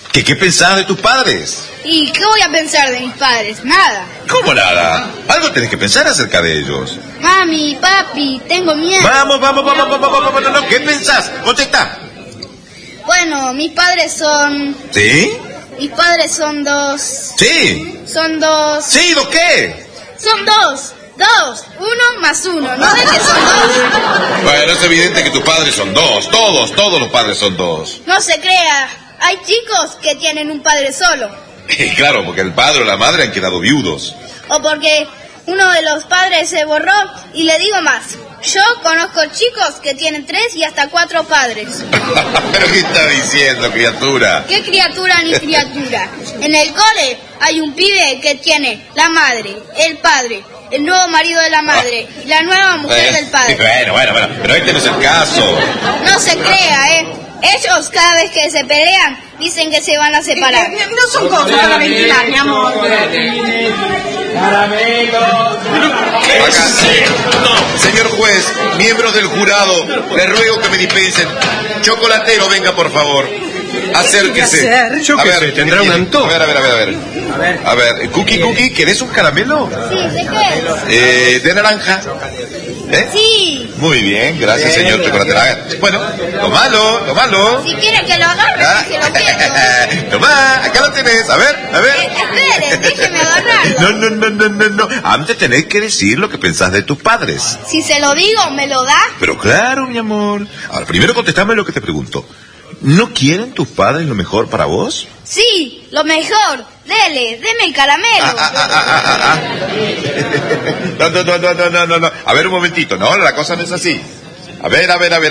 ¿Qué pensás de tus padres? ¿Y qué voy a pensar de mis padres? Nada. ¿Cómo nada? Algo tenés que pensar acerca de ellos. Mami, papi, tengo miedo. Vamos, no, ¿qué pensás? Contesta. Bueno, mis padres son... ¿Sí? Mis padres son dos... Sí. Son dos... ¿Sí? ¿Dos qué? Son dos. 1 más 1. ¿No ves que son 2? Bueno, es evidente que tus padres son dos. Todos los padres son dos. No se crea. Hay chicos que tienen un padre solo. Claro, porque el padre o la madre han quedado viudos. O porque uno de los padres se borró. Y le digo más. Yo conozco chicos que tienen 3 y hasta 4 padres. ¿Pero qué está diciendo, criatura? ¿Qué criatura ni criatura? En el cole hay un pibe que tiene la madre, el padre, el nuevo marido de la madre y la nueva mujer del padre. Bueno, pero este no es el caso. No se crea, Ellos cada vez que se pelean dicen que se van a separar. No son cosas para ventilar, mi amor. Acá, señor juez, miembros del jurado, les ruego que me dispensen. Chocolatero, venga por favor. Acérquese. Yo qué sé, tendrá un antojo. A ver, Cookie, ¿querés un caramelo? Sí, ¿de qué? De naranja. Sí. Muy bien, gracias, señor chocolatero. Bueno, tomalo. Si quiere que lo agarre, que lo quiero. Tomá, acá lo tenés. A ver. Espere, déjeme agarrarlo. No. Antes tenés que decir lo que pensás de tus padres. Si se lo digo, ¿me lo da? Pero claro, mi amor. Ahora, primero contestame lo que te pregunto. ¿No quieren tus padres lo mejor para vos? Sí, lo mejor. Deme el caramelo. No. A ver un momentito, no, la cosa no es así. A ver.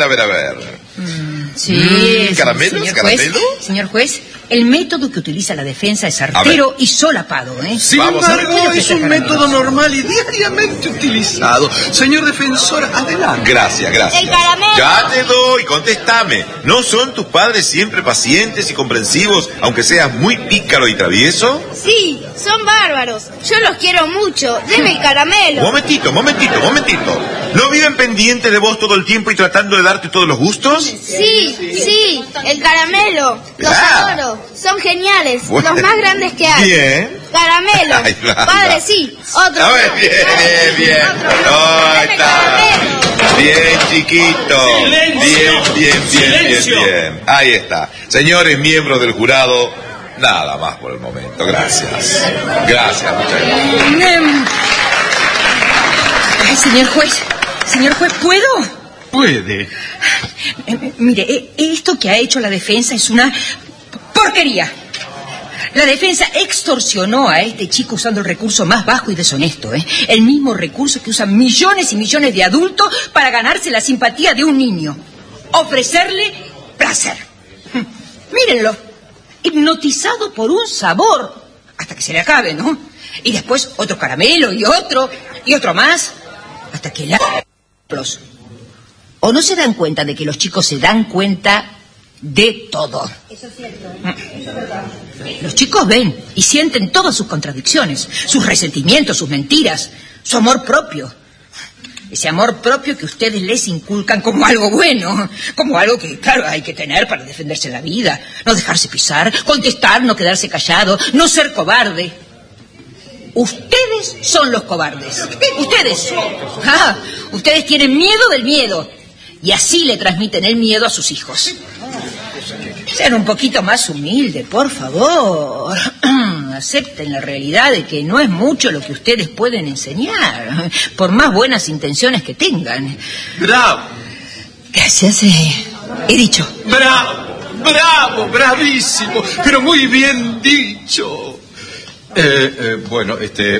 Sí, ¿Caramelos? Señor juez, el método que utiliza la defensa es artero y solapado, Sin embargo, es un método normal y diariamente utilizado. Señor defensor, adelante. Gracias. El caramelo. Ya te doy, contéstame. ¿No son tus padres siempre pacientes y comprensivos, aunque seas muy pícaro y travieso? Sí, son bárbaros. Yo los quiero mucho. Deme el caramelo. Momentito. ¿No viven pendientes de vos todo el tiempo y tratando de darte todos los gustos? Sí, el caramelo. Los adoro. Son geniales. Bueno. Los más grandes que hay. Bien. Caramelo. Ay, Padre, sí. Otro. A ver, bien. Ahí está. Bien, chiquito. Bien. Ahí está. Señores miembros del jurado, nada más por el momento. Gracias, muchas gracias. Ay, señor juez, ¿puedo? Puede. Mire, esto que ha hecho la defensa es una porquería. La defensa extorsionó a este chico usando el recurso más bajo y deshonesto, el mismo recurso que usan millones y millones de adultos para ganarse la simpatía de un niño. Ofrecerle placer. Mírenlo, hipnotizado por un sabor, hasta que se le acabe, ¿no? Y después otro caramelo y otro más, hasta que ¿O no se dan cuenta de que los chicos se dan cuenta de todo? Eso es cierto. Eso es verdad. Los chicos ven y sienten todas sus contradicciones, sus resentimientos, sus mentiras, su amor propio. Ese amor propio que ustedes les inculcan como algo bueno, como algo que, claro, hay que tener para defenderse en la vida. No dejarse pisar, contestar, no quedarse callado, no ser cobarde. Ustedes son los cobardes. Ustedes. Ustedes tienen miedo del miedo. Y así le transmiten el miedo a sus hijos. Sean un poquito más humildes, por favor. Acepten la realidad de que no es mucho lo que ustedes pueden enseñar, por más buenas intenciones que tengan. Bravo. Gracias, he dicho. Bravo, bravísimo, pero muy bien dicho. Bueno,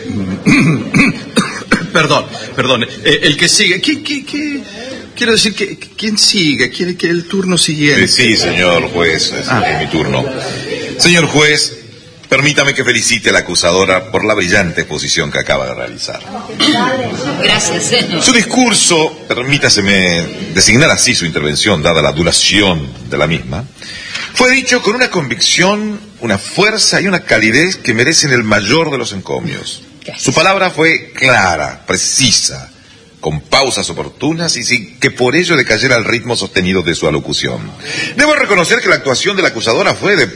Perdón. El que sigue. Quiero decir que ¿quién sigue? ¿Quiere que el turno siguiente? Sí, señor juez, es mi turno. Señor juez, permítame que felicite a la acusadora por la brillante exposición que acaba de realizar. Gracias. Su discurso, permítaseme designar así su intervención, dada la duración de la misma, fue dicho con una convicción, una fuerza y una calidez que merecen el mayor de los encomios. Gracias. Su palabra fue clara, precisa, con pausas oportunas y sin que por ello decayera el ritmo sostenido de su alocución. Debo reconocer que la actuación de la acusadora fue de